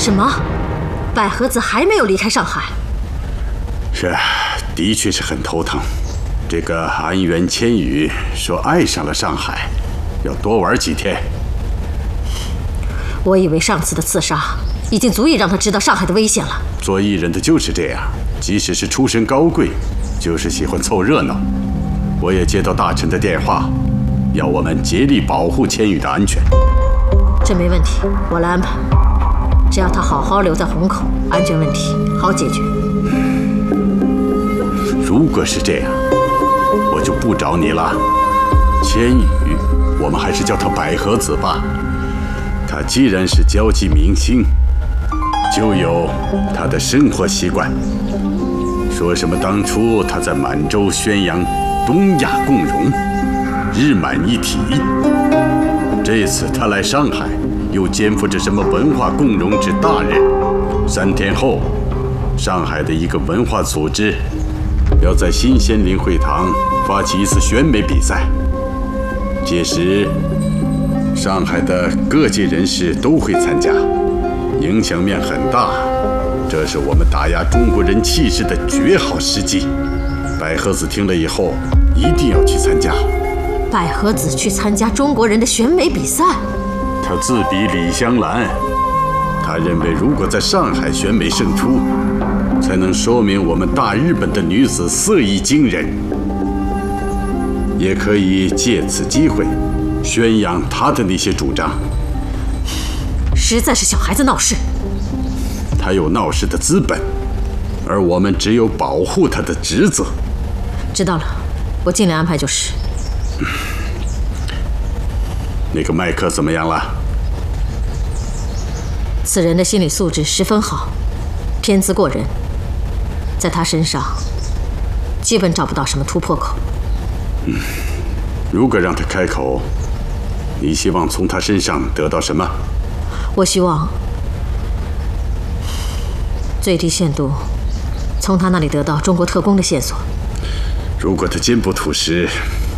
什么？百合子还没有离开上海？ 是，的确是很头疼。这个安源千羽说爱上了上海，要多玩几天。 我以为上次的刺杀已经足以让他知道上海的危险了。 做艺人的就是这样，即使是出身高贵，就是喜欢凑热闹。我也接到大臣的电话，要我们竭力保护千羽的安全。 这没问题，我来安排。只要他好好留在虹口，安全问题好解决。 如果是这样，我就不找你了。千羽，我们还是叫她百合子吧。她既然是交际明星，就有她的生活习惯。说什么当初她在满洲宣扬东亚共荣，日满一体。这次她来上海，又肩负着什么文化共荣之大任。3天后，上海的一个文化组织要在新仙林会堂发起一次选美比赛，届时上海的各界人士都会参加，影响面很大。这是我们打压中国人气势的绝好时机。百合子听了以后，一定要去参加。 百合子去参加中国人的选美比赛？ 她自比李香兰，她认为如果在上海选美胜出，才能说明我们大日本的女子色艺惊人，也可以借此机会宣扬她的那些主张。 实在是小孩子闹事。 她有闹事的资本，而我们只有保护她的职责。 知道了，我尽量安排就是。 那个麦克怎么样了？ 此人的心理素质十分好，天资过人，在他身上基本找不到什么突破口。 如果让他开口，你希望从他身上得到什么？ 我希望最低限度从他那里得到中国特工的线索。 如果他坚不吐实，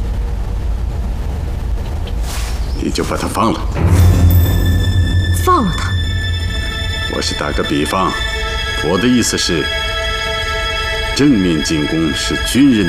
你就把他放了。 放了他？ 我是打个比方，我的意思是，正面进攻是军人